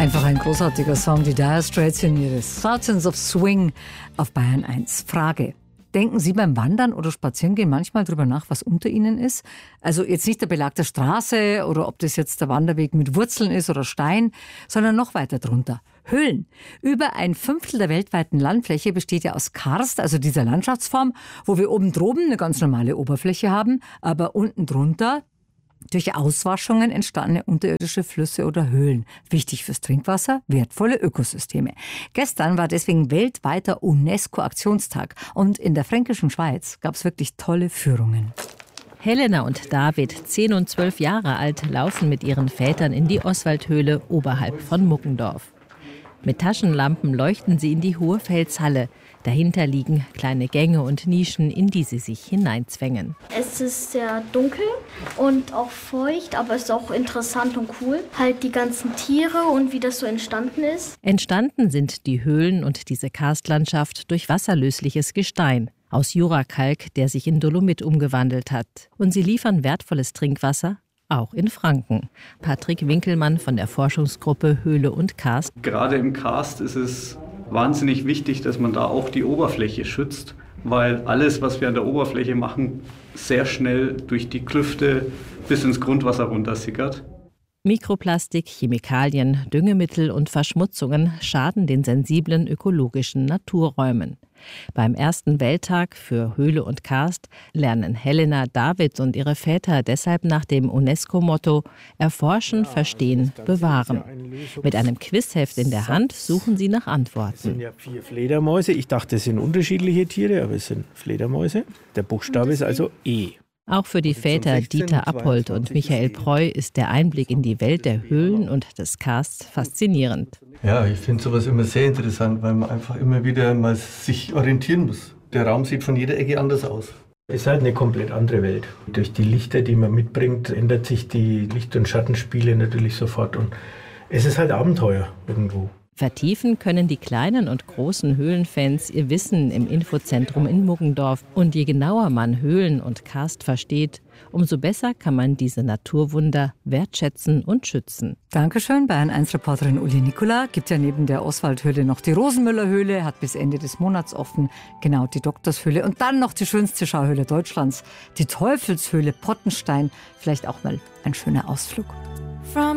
Einfach ein großartiger Song, die Dire Straits in ihre Sultans of Swing auf Bayern 1. Frage: Denken Sie beim Wandern oder Spazierengehen manchmal drüber nach, was unter Ihnen ist? Also jetzt nicht der Belag der Straße oder ob das jetzt der Wanderweg mit Wurzeln ist oder Stein, sondern noch weiter drunter. Höhlen. Über 1/5 der weltweiten Landfläche besteht ja aus Karst, also dieser Landschaftsform, wo wir oben droben eine ganz normale Oberfläche haben, aber unten drunter durch Auswaschungen entstandene unterirdische Flüsse oder Höhlen. Wichtig fürs Trinkwasser, wertvolle Ökosysteme. Gestern war deswegen weltweiter UNESCO-Aktionstag und in der fränkischen Schweiz gab es wirklich tolle Führungen. Helena und David, 10 und 12 Jahre alt, laufen mit ihren Vätern in die Oswaldhöhle oberhalb von Muckendorf. Mit Taschenlampen leuchten sie in die hohe Felshalle. Dahinter liegen kleine Gänge und Nischen, in die sie sich hineinzwängen. Es ist sehr dunkel und auch feucht, aber es ist auch interessant und cool. Halt die ganzen Tiere und wie das so entstanden ist. Entstanden sind die Höhlen und diese Karstlandschaft durch wasserlösliches Gestein aus Jurakalk, der sich in Dolomit umgewandelt hat. Und sie liefern wertvolles Trinkwasser, auch in Franken. Patrick Winkelmann von der Forschungsgruppe Höhle und Karst. Gerade im Karst ist es wahnsinnig wichtig, dass man da auch die Oberfläche schützt, weil alles, was wir an der Oberfläche machen, sehr schnell durch die Klüfte bis ins Grundwasser runtersickert. Mikroplastik, Chemikalien, Düngemittel und Verschmutzungen schaden den sensiblen ökologischen Naturräumen. Beim ersten Welttag für Höhle und Karst lernen Helena, David und ihre Väter deshalb nach dem UNESCO-Motto Erforschen, Verstehen, Bewahren. Mit einem Quizheft in der Hand suchen sie nach Antworten. Es sind ja 4 Fledermäuse. Ich dachte, es sind unterschiedliche Tiere, aber es sind Fledermäuse. Der Buchstabe ist also E. Auch für die Väter Dieter Appold und Michael Preu ist der Einblick in die Welt der Höhlen und des Karsts faszinierend. Ja, ich finde sowas immer sehr interessant, weil man einfach immer wieder mal sich orientieren muss. Der Raum sieht von jeder Ecke anders aus. Es ist halt eine komplett andere Welt. Durch die Lichter, die man mitbringt, ändert sich die Licht- und Schattenspiele natürlich sofort. Und es ist halt Abenteuer irgendwo. Vertiefen können die kleinen und großen Höhlenfans ihr Wissen im Infozentrum in Muggendorf. Und je genauer man Höhlen und Karst versteht, umso besser kann man diese Naturwunder wertschätzen und schützen. Dankeschön, Bayern 1-Reporterin Uli Nikola. Gibt ja neben der Oswaldhöhle noch die Rosenmüllerhöhle, hat bis Ende des Monats offen, genau die Doktorshöhle. Und dann noch die schönste Schauhöhle Deutschlands, die Teufelshöhle Pottenstein. Vielleicht auch mal ein schöner Ausflug.